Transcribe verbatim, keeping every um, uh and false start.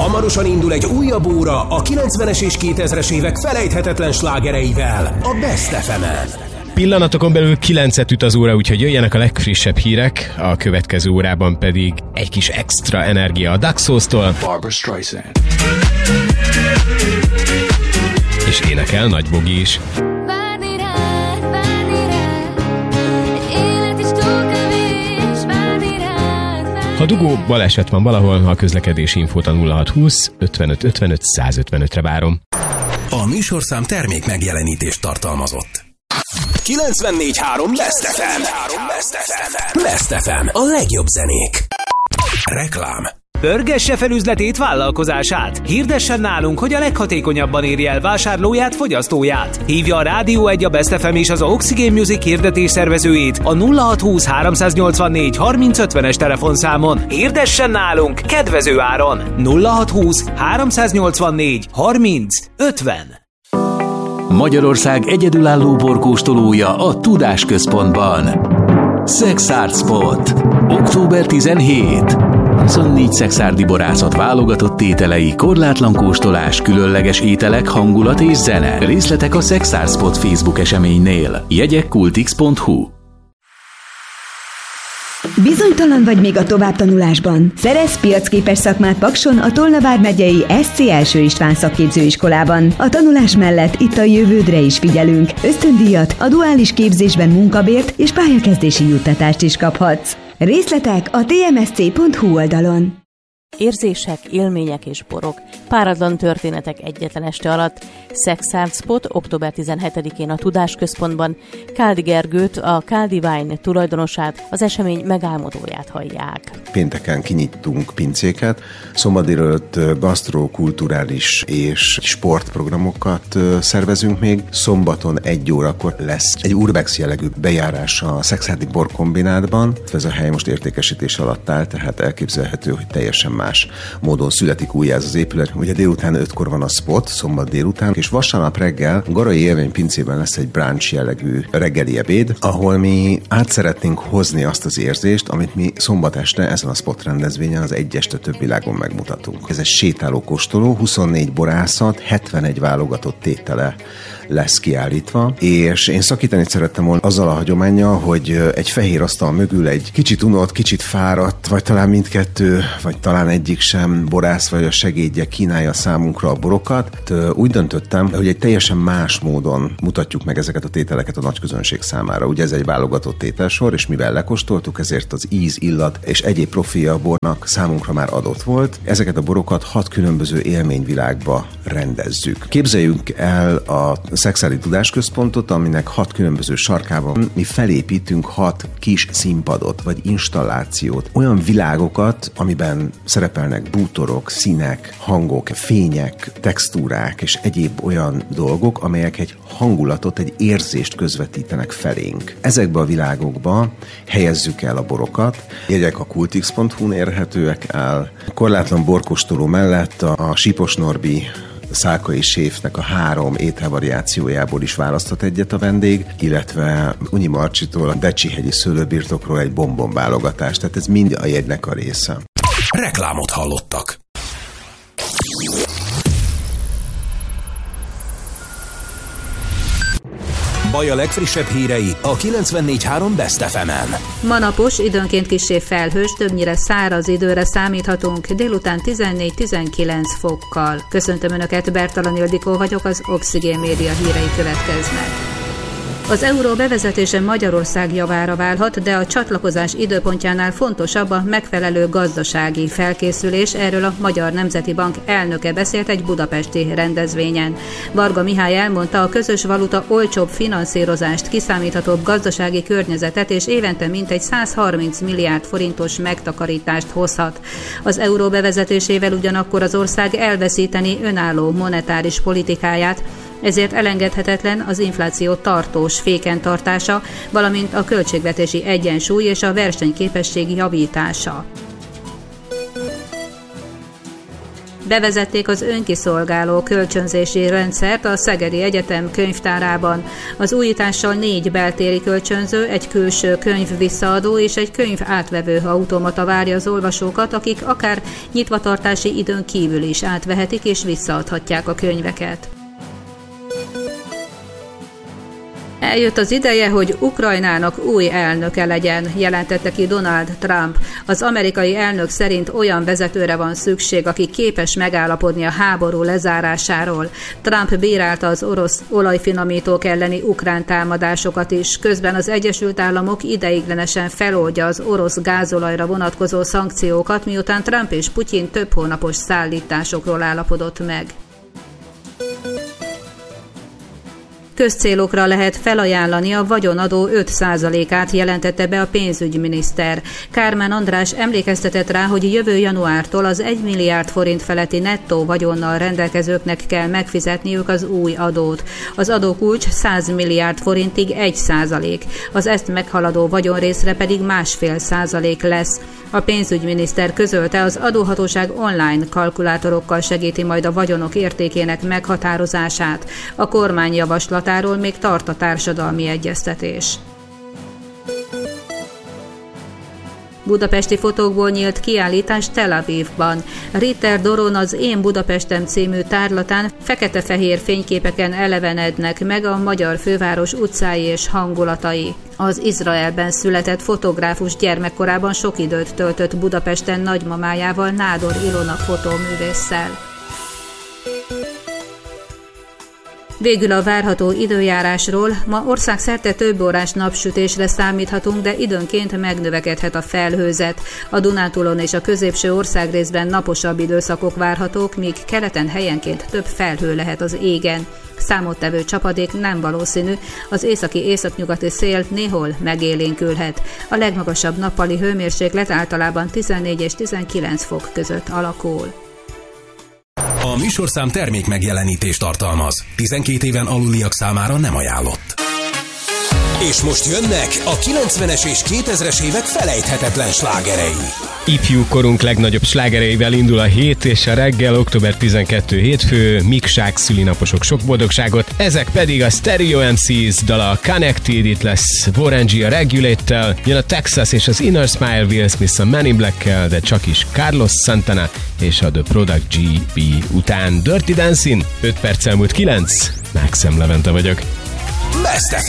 Hamarosan indul egy újabb óra a kilencvenes és kétezres évek felejthetetlen slágereivel a Best ef emen. Pillanatokon belül kilencet üt az óra, úgyhogy jöjjenek a legfrissebb hírek, a következő órában pedig egy kis extra energia a Daxos-tól. Barbra Streisand. És énekel Nagy Bogi is. Várni rád, várni rád, egy élet is túl kevés, várni rád, várni. Ha dugó, baleset van valahol, a közlekedési infót a nulla hat húsz ötvenöt ötvenöt százötvenötre várom. A műsorszám termék megjelenítést tartalmazott. kilencvennégy három Best ef em. Best ef em. A legjobb zenék. Reklám. Pörgesse fel üzletét, vállalkozását. Hirdessen nálunk, hogy a leghatékonyabban érje el vásárlóját, fogyasztóját. Hívja a Rádió egy, a Best ef em és az Oxygen Music hirdetés szervezőjét a nulla hat húsz háromszáznyolcvannégy harminc ötvenes telefonszámon. Hirdessen nálunk kedvező áron. nulla hat húsz háromszáznyolcvannégy harminc ötven. Magyarország egyedülálló borkóstolója a Tudásközpontban. Sex Art Spot. október tizenhetedike. huszonnégy szexárdi borászat válogatott tételei, korlátlan kóstolás, különleges ételek, hangulat és zene. Részletek a Sex Art Spot Facebook eseménynél. Jegyek kultix pont hu. Bizonytalan vagy még a továbbtanulásban? Szerezz piacképes szakmát Pakson, a Tolna vármegyei es cé Első István szakképzőiskolában. A tanulás mellett itt a jövődre is figyelünk. Ösztöndíjat, a duális képzésben munkabért és pályakezdési juttatást is kaphatsz. Részletek a té em es cé pont hu oldalon. Érzések, élmények és borok. Páratlan történetek egyetlen este alatt. Sex Art Spot október tizenhetedikén a Tudásközpontban. Káldi Gergőt, a Káldi Wine tulajdonosát, az esemény megálmodóját hallják. Pénteken kinyittunk pincéket, szombat délelőtt gasztrokulturális és sportprogramokat szervezünk még. Szombaton egy órakor lesz egy urbex jellegű bejárás a Szekszárdi borkombinátban. Ez a hely most értékesítés alatt áll, tehát elképzelhető, hogy teljesen más módon születik újjá ez az épület. Ugye délután ötkor van a spot, szombat délután, és vasárnap reggel a Garai Élmény pincében lesz egy brunch jellegű reggeli ebéd, ahol mi át szeretnénk hozni azt az érzést, amit mi szombat este ezen a spot rendezvényen az egy este több világon megmutatunk. Ez egy sétáló kóstoló, huszonnégy borászat, hetvenegy válogatott tétele lesz kiállítva, és én szakítani szerettem volna azzal a hagyománnyal, hogy egy fehér asztal mögül egy kicsit unott, kicsit fáradt, vagy talán mindkettő, vagy talán egyik sem borász, vagy a segédje kínálja számunkra a borokat. Úgy döntöttem, hogy egy teljesen más módon mutatjuk meg ezeket a tételeket a nagyközönség számára. Ugye ez egy válogatott tételsor, és mivel lekóstoltuk, ezért az íz, illat és egyéb profilja a bornak számunkra már adott volt. Ezeket a borokat hat különböző élményvilágba rendezzük. Képzeljünk el a Szekszárdi Tudásközpontot, aminek hat különböző sarkában mi felépítünk hat kis színpadot, vagy installációt. Olyan világokat, amiben szerepelnek bútorok, színek, hangok, fények, textúrák és egyéb olyan dolgok, amelyek egy hangulatot, egy érzést közvetítenek felénk. Ezekbe a világokba helyezzük el a borokat. Jegyek a kultix pont hu-n érhetőek el. A korlátlan borkóstoló mellett a Sípos Norbi Szálkai séfnek a három ételvariációjából is választhat egyet a vendég, illetve Unyi Marcsitól a Decsi-hegyi szőlőbirtokról egy bombon válogatás, tehát ez mind a jegynek a része. Reklámot hallottak. Baj a legfrissebb hírei a kilencvennégy három Best ef emen. Ma napos, időnként kissé felhős, többnyire száraz időre számíthatunk, délután tizennégy-tizenkilenc fokkal. Köszöntöm Önöket, Bertalan Ildikó vagyok, az Oxygen Média hírei következnek. Az euró bevezetése Magyarország javára válhat, de a csatlakozás időpontjánál fontosabb a megfelelő gazdasági felkészülés. Erről a Magyar Nemzeti Bank elnöke beszélt egy budapesti rendezvényen. Varga Mihály elmondta, a közös valuta olcsóbb finanszírozást, kiszámíthatóbb gazdasági környezetet és évente mintegy százharminc milliárd forintos megtakarítást hozhat. Az euró bevezetésével ugyanakkor az ország elveszíteni önálló monetáris politikáját, ezért elengedhetetlen az infláció tartós féken tartása, valamint a költségvetési egyensúly és a versenyképesség javítása. Bevezették az önkiszolgáló kölcsönzési rendszert a Szegedi Egyetem könyvtárában. Az újítással négy beltéri kölcsönző, egy külső könyv visszaadó és egy könyv átvevő automata várja az olvasókat, akik akár nyitvatartási időn kívül is átvehetik és visszaadhatják a könyveket. Eljött az ideje, hogy Ukrajnának új elnöke legyen, jelentette ki Donald Trump. Az amerikai elnök szerint olyan vezetőre van szükség, aki képes megállapodni a háború lezárásáról. Trump bírálta az orosz olajfinomítók elleni ukrán támadásokat is. Közben az Egyesült Államok ideiglenesen feloldja az orosz gázolajra vonatkozó szankciókat, miután Trump és Putyin több hónapos szállításokról állapodott meg. Közcélokra lehet felajánlani a vagyonadó öt százalékát, jelentette be a pénzügyminiszter. Kármán András emlékeztetett rá, hogy jövő januártól az egy milliárd forint feletti nettó vagyonnal rendelkezőknek kell megfizetniük az új adót. Az adókulcs száz milliárd forintig egy százalék, az ezt meghaladó vagyonrészre pedig másfél százalék lesz. A pénzügyminiszter közölte, az adóhatóság online kalkulátorokkal segíti majd a vagyonok értékének meghatározását. A kormány javaslatáról még tart a társadalmi egyeztetés. Budapesti fotókból nyílt kiállítás Tel Avivban. Ritter Doron az Én Budapestem című tárlatán fekete-fehér fényképeken elevenednek meg a magyar főváros utcái és hangulatai. Az Izraelben született fotográfus gyermekkorában sok időt töltött Budapesten nagymamájával, Nádor Ilona fotóművésszel. Végül a várható időjárásról. Ma országszerte több órás napsütésre számíthatunk, de időnként megnövekedhet a felhőzet. A Dunántúlon és a középső országrészben naposabb időszakok várhatók, míg keleten helyenként több felhő lehet az égen. Számottevő csapadék nem valószínű, az északi északnyugati szél néhol megélénkülhet. A legmagasabb nappali hőmérséklet általában tizennégy és tizenkilenc fok között alakul. A műsorszám termék megjelenítést tartalmaz. tizenkét éven aluliak számára nem ajánlott. És most jönnek a kilencvenes és kétezres évek felejthetetlen slágerei. Ifjú korunk legnagyobb slágereivel indul a hét és a reggel, október tizenkettő hétfő, Miksák szülinaposok sok boldogságot, ezek pedig a Stereo em cés dala Connected, itt lesz Warren G a Regulate-tel, jön a Texas és az Inner Smile, Will Smith a Man in Black-kel, de csak is Carlos Santana és a The Product gé pé után Dirty Dancing, öt perccel múlt kilenc, Mákszem Levente vagyok. Best ef